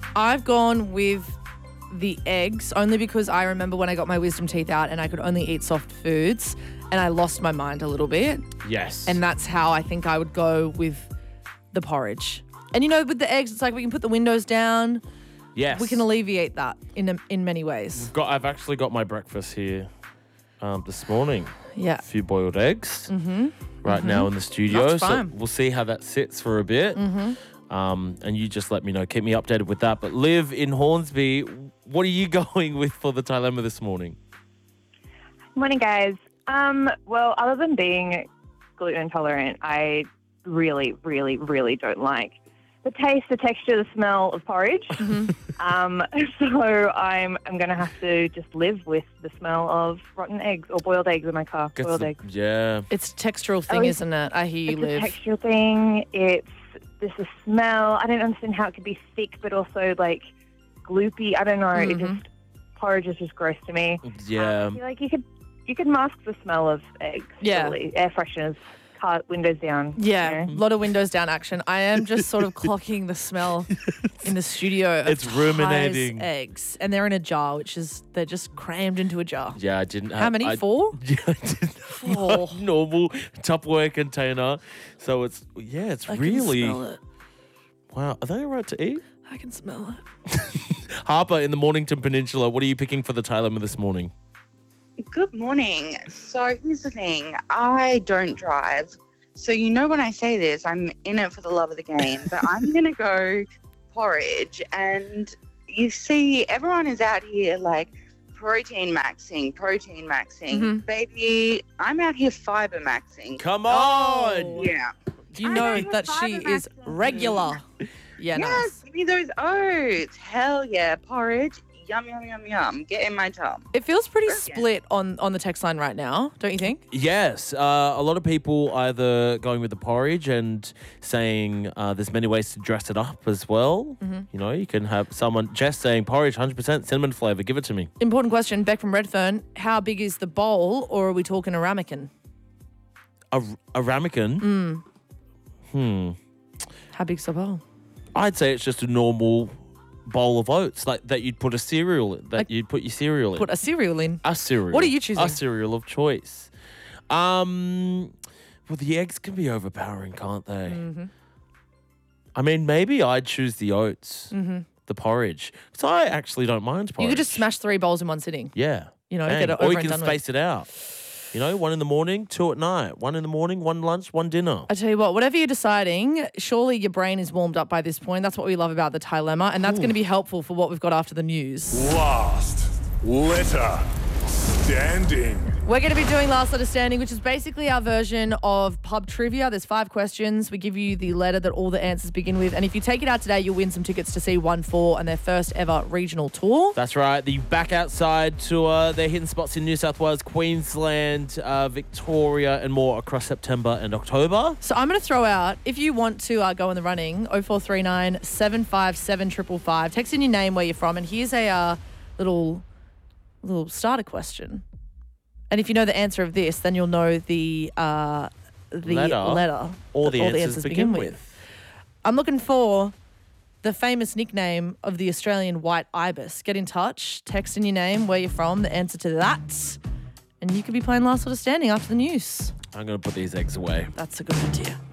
I've gone with the eggs only because I remember when I got my wisdom teeth out and I could only eat soft foods and I lost my mind a little bit. Yes. And that's how I think I would go with the porridge. And, with the eggs, it's like we can put the windows down. yes. We can alleviate that in many ways. I've actually got my breakfast here this morning. Yeah. A few boiled eggs right now in the studio. That's so fine. we'll see how that sits for a bit. And you just let me know. Keep me updated with that. But Liv in Hornsby, what are you going with for the dilemma this morning? Morning, guys. Well, other than being gluten intolerant, I really, really, really don't like the taste, the texture, the smell of porridge. So I'm going to have to just live with the smell of rotten eggs or boiled eggs in my car. Boiled eggs. Yeah. It's a textural thing, isn't it? I hear you, It's Liv. a texture thing. There's a smell. I don't understand how it could be thick, but also like gloopy. I don't know. It just porridge is just gross to me. Yeah. I feel like you could mask the smell of eggs. Yeah. Surely. Air fresheners, car windows down. Yeah, you a know? lot of windows down action. I am just sort of clocking the smell in the studio. Of It's ruminating. Ty's eggs, and they're in a jar, they're just crammed into a jar. Yeah, I didn't have... How many? 4? Yeah, I didn't have Four. my normal Tupperware container. So it's I really... can smell it. Wow, are they all right to eat? I can smell it. Harper in the Mornington Peninsula, what are you picking for the dilemma this morning? Good morning. So here's the thing. I don't drive. So when I say this, I'm in it for the love of the game. But I'm going to go porridge. And you see, everyone is out here like protein maxing. Baby, I'm out here fiber maxing. Come on! Oh. Yeah. Do you I know know that you're she fiber is maxing. regular? Yeah, Yes, nice. give me those oats. Hell yeah, porridge. Yum, yum, yum, yum. Get in my tub. It feels pretty Okay. split on the text line right now, don't you think? Yes, a lot of people either going with the porridge and saying there's many ways to dress it up as well. You can have someone, Jess, saying porridge, 100% cinnamon flavour. Give it to me. Important question, Beck from Redfern. How big is the bowl, or are we talking a ramekin? A ramekin? How big's the bowl? I'd say it's just a normal bowl of oats, like that you'd put a cereal in, you'd put your cereal in. Put a cereal in. A cereal. What are you choosing? A cereal of choice. Well, the eggs can be overpowering, can't they? I mean, maybe I'd choose the oats, the porridge. Because I actually don't mind porridge. You could just smash 3 bowls in one sitting. Yeah. Get Bang. it Or over you and can done with. space it out. 1 in the morning, 2 at night. 1 in the morning, 1 lunch, 1 dinner. I tell you what, whatever you're deciding, surely your brain is warmed up by this point. That's what we love about the dilemma, and that's going to be helpful for what we've got after the news. Last letter standing. We're going to be doing Last Letter Standing, which is basically our version of pub trivia. There's 5 questions. We give you the letter that all the answers begin with, and if you take it out today, you'll win some tickets to see 1-4 and their first ever regional tour. That's right. The Back Outside Tour. They're hitting spots in New South Wales, Queensland, Victoria, and more across September and October. So I'm going to throw out, if you want to go in the running, 0439 757 555. Text in your name, where you're from, and here's a little starter question. And if you know the answer of this, then you'll know the letter all that the answers begin with. I'm looking for the famous nickname of the Australian white ibis. Get in touch, text in your name, where you're from, the answer to that, and you could be playing Last Letter Standing after the news. I'm going to put these eggs away. That's a good idea.